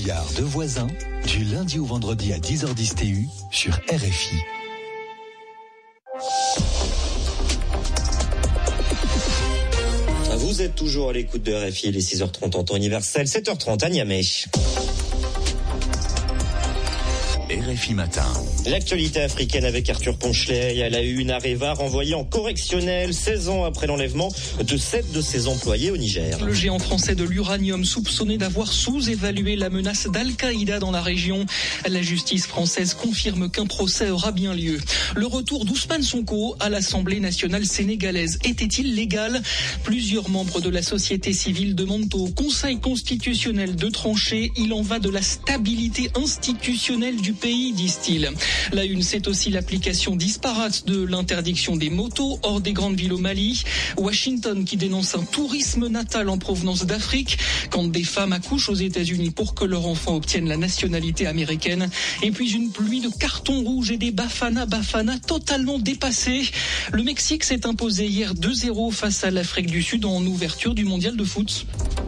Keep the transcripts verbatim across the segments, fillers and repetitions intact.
milliard de voisins, du lundi au vendredi à dix heures dix T U sur R F I. Vous êtes toujours à l'écoute de R F I, les six heures trente en temps universel, sept heures trente à Niamey. R F I Matin. L'actualité africaine avec Arthur Ponchelet. À la une, Areva renvoyé en correctionnel seize ans après l'enlèvement de sept de ses employés au Niger. Le géant français de l'uranium soupçonné d'avoir sous-évalué la menace d'Al-Qaïda dans la région. La justice française confirme qu'un procès aura bien lieu. Le retour d'Ousmane Sonko à l'Assemblée nationale sénégalaise était-il légal ? Plusieurs membres de la société civile demandent au Conseil constitutionnel de trancher. Il en va de la stabilité institutionnelle du pays, disent-ils. La une, c'est aussi l'application disparate de l'interdiction des motos hors des grandes villes au Mali. Washington qui dénonce un tourisme natal en provenance d'Afrique quand des femmes accouchent aux États-Unis pour que leur enfant obtienne la nationalité américaine. Et puis une pluie de cartons rouges et des Bafana Bafana totalement dépassés. Le Mexique s'est imposé hier deux zéro face à l'Afrique du Sud en ouverture du mondial de foot.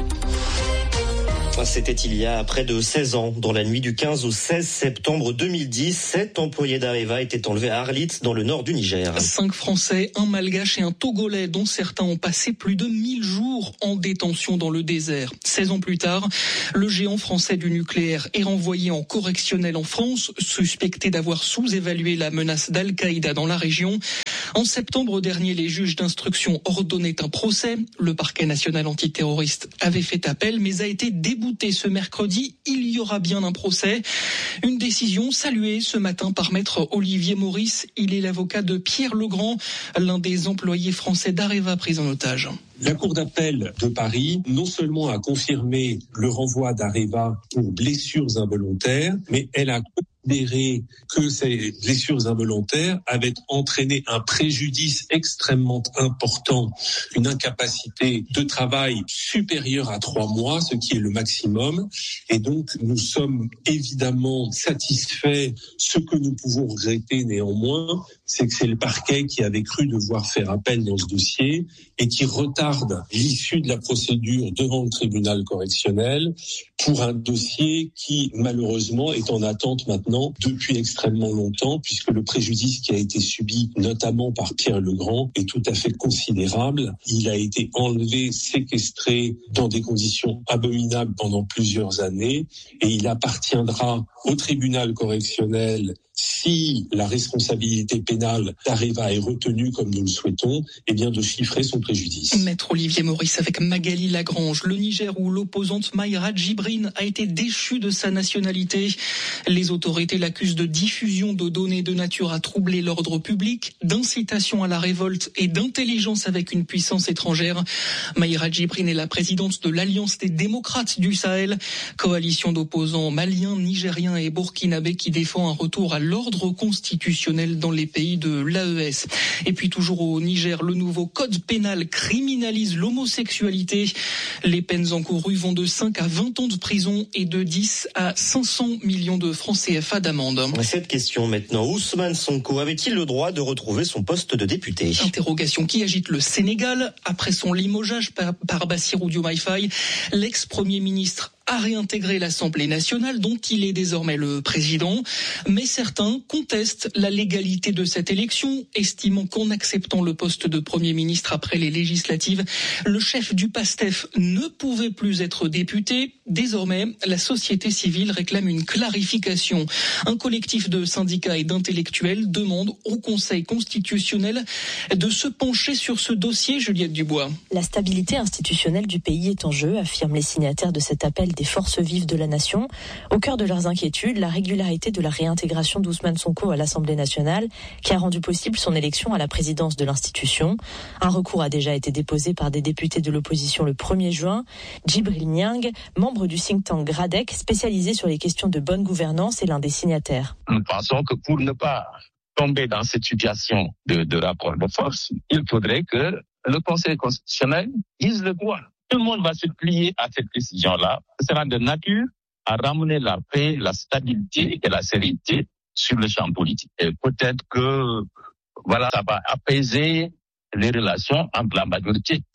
C'était il y a près de seize ans. Dans la nuit du quinze au seize septembre deux mille dix, sept employés d'Areva étaient enlevés à Arlit, dans le nord du Niger. Cinq Français, un Malgache et un Togolais, dont certains ont passé plus de mille jours en détention dans le désert. seize ans plus tard, le géant français du nucléaire est renvoyé en correctionnel en France, suspecté d'avoir sous-évalué la menace d'Al-Qaïda dans la région. En septembre dernier, les juges d'instruction ordonnaient un procès. Le parquet national antiterroriste avait fait appel, mais a été débouté ce mercredi. Il y aura bien un procès. Une décision saluée ce matin par maître Olivier Maurice. Il est l'avocat de Pierre Legrand, l'un des employés français d'Areva pris en otage. La Cour d'appel de Paris, non seulement a confirmé le renvoi d'Areva pour blessures involontaires, mais elle a considéré que ces blessures involontaires avaient entraîné un préjudice extrêmement important, une incapacité de travail supérieure à trois mois, ce qui est le maximum. Et donc, nous sommes évidemment satisfaits. Ce que nous pouvons regretter néanmoins, c'est que c'est le parquet qui avait cru devoir faire appel dans ce dossier et qui retarde l'issue de la procédure devant le tribunal correctionnel pour un dossier qui, malheureusement, est en attente maintenant depuis extrêmement longtemps, puisque le préjudice qui a été subi, notamment par Pierre Legrand, est tout à fait considérable. Il a été enlevé, séquestré dans des conditions abominables pendant plusieurs années, et il appartiendra au tribunal correctionnel, si la responsabilité pénale d'Areva est retenue comme nous le souhaitons, eh bien de chiffrer son préjudice. Maître Olivier Maurice avec Magali Lagrange. Le Niger où l'opposante Mayra Djibrine a été déchue de sa nationalité. Les autorités l'accusent de diffusion de données de nature à troubler l'ordre public, d'incitation à la révolte et d'intelligence avec une puissance étrangère. Mayra Djibrine est la présidente de l'Alliance des démocrates du Sahel, coalition d'opposants maliens, nigériens et burkinabés qui défend un retour à l'ordre constitutionnel dans les pays de l'A E S. Et puis toujours au Niger, le nouveau code pénal criminalise l'homosexualité. Les peines encourues vont de cinq à vingt ans de prison et de dix à cinq cents millions de francs C F A d'amende. Cette question maintenant, Ousmane Sonko avait-il le droit de retrouver son poste de député ? Interrogation qui agite le Sénégal. Après son limogeage par, par Bassirou Diomaye Faye, l'ex-premier ministre a réintégré l'Assemblée nationale dont il est désormais le président. Mais certains contestent la légalité de cette élection, estimant qu'en acceptant le poste de Premier ministre après les législatives, le chef du PASTEF ne pouvait plus être député. Désormais, la société civile réclame une clarification. Un collectif de syndicats et d'intellectuels demande au Conseil constitutionnel de se pencher sur ce dossier, Juliette Dubois. La stabilité institutionnelle du pays est en jeu, affirment les signataires de cet appel des forces vives de la nation. Au cœur de leurs inquiétudes, la régularité de la réintégration d'Ousmane Sonko à l'Assemblée nationale, qui a rendu possible son élection à la présidence de l'institution. Un recours a déjà été déposé par des députés de l'opposition le premier juin. Djibril Niang, membre du think tank Gradec, spécialisé sur les questions de bonne gouvernance, est l'un des signataires. Nous pensons que pour ne pas tomber dans cette situation de, de rapport de force, il faudrait que le Conseil constitutionnel dise le droit. Tout le monde va se plier à cette décision-là. Ce sera de nature à ramener la paix, la stabilité et la sérénité sur le champ politique. Et peut-être que, voilà, ça va apaiser les relations entre la majorité.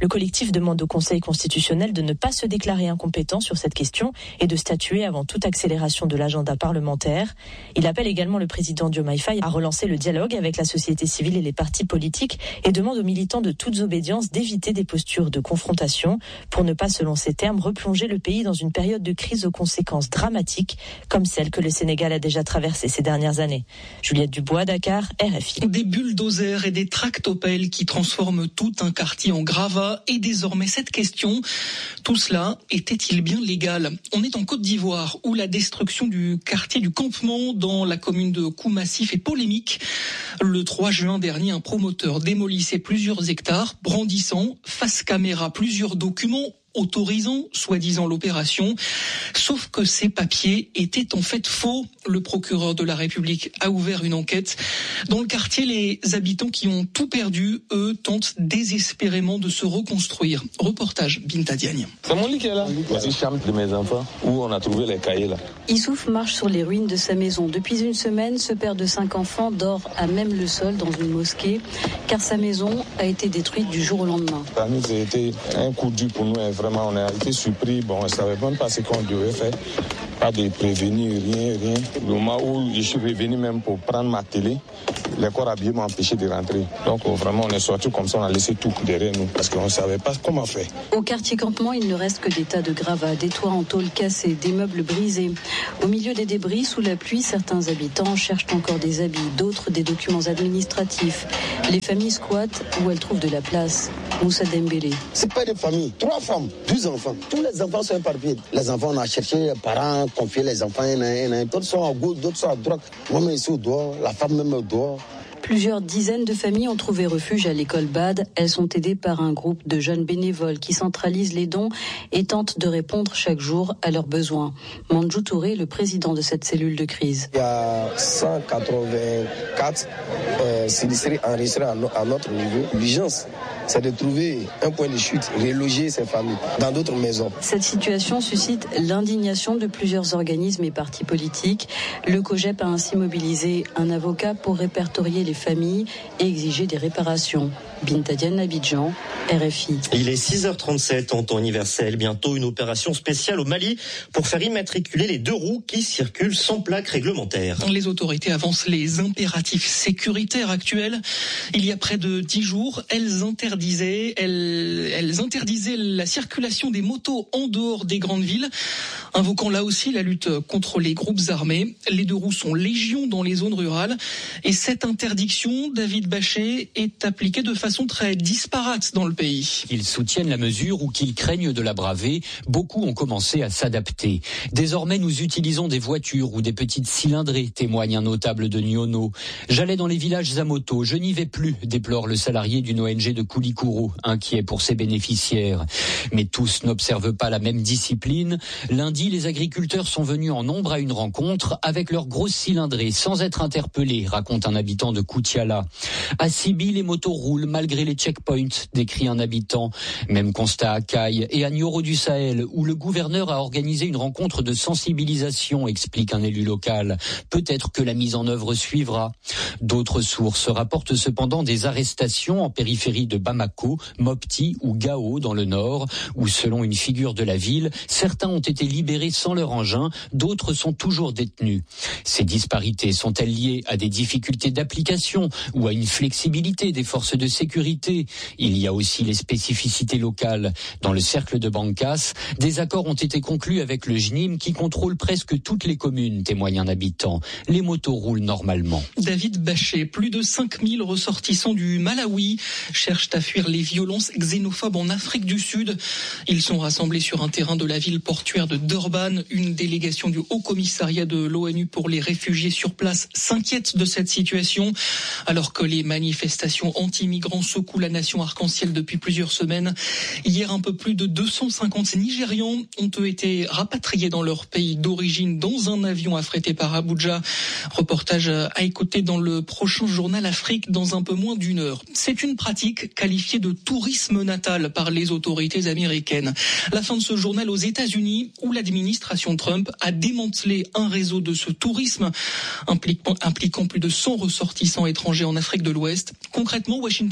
Le collectif demande au Conseil constitutionnel de ne pas se déclarer incompétent sur cette question et de statuer avant toute accélération de l'agenda parlementaire. Il appelle également le président Diomaye Faye à relancer le dialogue avec la société civile et les partis politiques et demande aux militants de toutes obédiences d'éviter des postures de confrontation pour ne pas, selon ses termes, replonger le pays dans une période de crise aux conséquences dramatiques comme celle que le Sénégal a déjà traversée ces dernières années. Juliette Dubois, Dakar, R F I. Des bulldozers et des tractopelles qui transforment tout un quartier en gravat. Et désormais, cette question, tout cela était-il bien légal ? On est en Côte d'Ivoire où la destruction du quartier du Campement dans la commune de Koumassif est polémique. Le trois juin dernier, un promoteur démolissait plusieurs hectares, brandissant face caméra plusieurs documents autorisant soi-disant l'opération, sauf que ces papiers étaient en fait faux. Le procureur de la République a ouvert une enquête. Dans le quartier, les habitants qui ont tout perdu, eux, tentent désespérément de se reconstruire. Reportage Binta Diagne. C'est mon lit qui est là. Voici chambre de mes enfants où on a trouvé les cahiers là. Issouf marche sur les ruines de sa maison. Depuis une semaine, ce père de cinq enfants dort à même le sol dans une mosquée, car sa maison a été détruite du jour au lendemain. Ça nous a été un coup dur pour nous. Vraiment, on a été surpris. Bon, on ne savait même pas ce qu'on devait faire. Pas de prévenir, rien, rien. Le moment où je suis revenu même pour prendre ma télé, les corps habillés m'ont empêché de rentrer. Donc vraiment, on est sorti comme ça, on a laissé tout derrière nous parce qu'on ne savait pas comment faire. Au quartier Campement, il ne reste que des tas de gravats, des toits en tôle cassés, des meubles brisés. Au milieu des débris, sous la pluie, certains habitants cherchent encore des habits, d'autres des documents administratifs. Les familles squattent où elles trouvent de la place. Moussa Dembélé. C'est pas des familles, trois femmes, douze enfants. Tous les enfants sont éparpillés. Les enfants, on a cherché, les parents, confié les enfants, un à un, un. D'autres sont à gauche, d'autres sont à droite. Moi-même ici au dehors, la femme même au dehors. Plusieurs dizaines de familles ont trouvé refuge à l'école Bad. Elles sont aidées par un groupe de jeunes bénévoles qui centralisent les dons et tentent de répondre chaque jour à leurs besoins. Mandjou Touré, le président de cette cellule de crise. Il y a cent quatre-vingt-quatre euh, sinistrés enregistrés à, no- à notre niveau. L'urgence, c'est de trouver un point de chute, reloger ces familles dans d'autres maisons. Cette situation suscite l'indignation de plusieurs organismes et partis politiques. Le COJEP a ainsi mobilisé un avocat pour répertorier les familles et exiger des réparations. Binta Diagne, Abidjan, R F I. Il est six heures trente-sept en temps universel. Bientôt une opération spéciale au Mali pour faire immatriculer les deux roues qui circulent sans plaque réglementaire. Les autorités avancent les impératifs sécuritaires actuels. Il y a près de dix jours, elles interdisaient, elles, elles interdisaient la circulation des motos en dehors des grandes villes, invoquant là aussi la lutte contre les groupes armés. Les deux roues sont légion dans les zones rurales et cette interdiction, David Bachet, est appliquée de façon très disparate dans le pays. Qu'ils soutiennent la mesure ou qu'ils craignent de la braver, beaucoup ont commencé à s'adapter. Désormais, nous utilisons des voitures ou des petites cylindrées, témoigne un notable de Nyono. J'allais dans les villages à moto, je n'y vais plus, déplore le salarié d'une O N G de Koulikoro, inquiet pour ses bénéficiaires. Mais tous n'observent pas la même discipline. Lundi, les agriculteurs sont venus en nombre à une rencontre avec leurs grosses cylindrées, sans être interpellés, raconte un habitant de Koutiala. À Sibi, les motos roulent malgré les checkpoints, décrit un habitant. Même constat à Caille et à Nioro du Sahel, où le gouverneur a organisé une rencontre de sensibilisation, explique un élu local. Peut-être que la mise en œuvre suivra. D'autres sources rapportent cependant des arrestations en périphérie de Bamako, Mopti ou Gao dans le nord, où selon une figure de la ville, certains ont été libérés sans leur engin, d'autres sont toujours détenus. Ces disparités sont-elles liées à des difficultés d'application ou à une flexibilité des forces de sécurité? Il y a aussi les spécificités locales. Dans le cercle de Bankas, des accords ont été conclus avec le J N I M qui contrôle presque toutes les communes, témoigne un habitant. Les motos roulent normalement. David Bachet, plus de cinq mille ressortissants du Malawi cherchent à fuir les violences xénophobes en Afrique du Sud. Ils sont rassemblés sur un terrain de la ville portuaire de Durban. Une délégation du Haut Commissariat de l'ONU pour les réfugiés sur place s'inquiète de cette situation, alors que les manifestations anti-migrants secouent la nation arc-en-ciel depuis plusieurs semaines. Hier, un peu plus de deux cent cinquante Nigérians ont été rapatriés dans leur pays d'origine dans un avion affrété par Abuja. Reportage à écouter dans le prochain journal Afrique dans un peu moins d'une heure. C'est une pratique qualifiée de tourisme natal par les autorités américaines. La fin de ce journal aux États-Unis où l'administration Trump a démantelé un réseau de ce tourisme impliquant, impliquant plus de cent ressortissants étrangers en Afrique de l'Ouest. Concrètement, Washington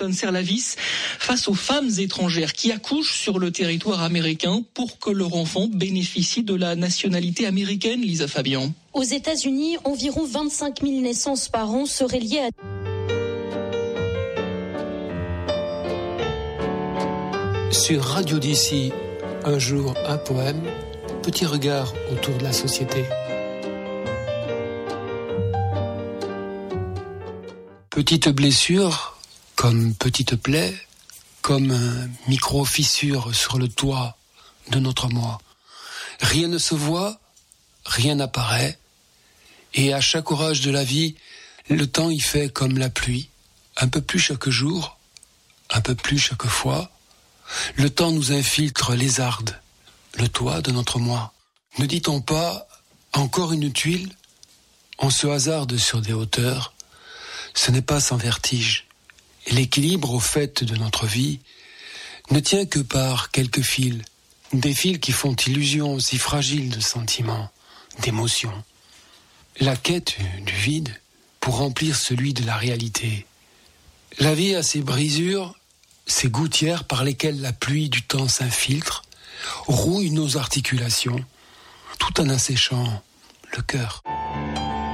donne serre la vis face aux femmes étrangères qui accouchent sur le territoire américain pour que leur enfant bénéficie de la nationalité américaine, Lisa Fabian. Aux États-Unis, environ vingt-cinq mille naissances par an seraient liées à... Sur Radio d'ici, un jour, un poème, petit regard autour de la société. Petite blessure, comme petite plaie, comme un micro-fissure sur le toit de notre moi. Rien ne se voit, rien n'apparaît, et à chaque orage de la vie, le temps y fait comme la pluie, un peu plus chaque jour, un peu plus chaque fois. Le temps nous infiltre lézarde, le toit de notre moi. Ne dit-on pas, encore une tuile? On se hasarde sur des hauteurs. Ce n'est pas sans vertige. Et l'équilibre au fait de notre vie ne tient que par quelques fils, des fils qui font illusion si fragiles de sentiments, d'émotions. La quête du vide pour remplir celui de la réalité. La vie a ses brisures, ces gouttières par lesquelles la pluie du temps s'infiltre, rouille nos articulations, tout en asséchant le cœur.